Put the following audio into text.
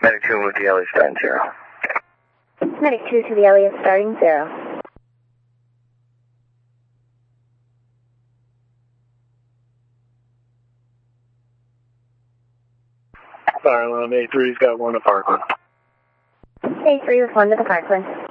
Medic 2 with the LE starting 0. Medic 2 to the LE starting 0. Fire alarm A3's got one to Parkland. A3 with 1 to the Parkland.